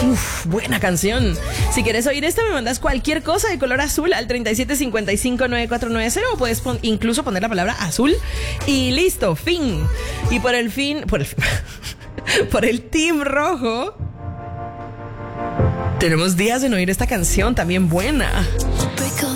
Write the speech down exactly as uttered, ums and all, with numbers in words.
Uf, buena canción. Si quieres oír esta, me mandas cualquier cosa de color azul al treinta y siete cincuenta y cinco nueve cuatro nueve cero, o puedes pon- incluso poner la palabra azul y listo, fin. Y por el fin, por el, por el team rojo, tenemos días de no oír esta canción también buena.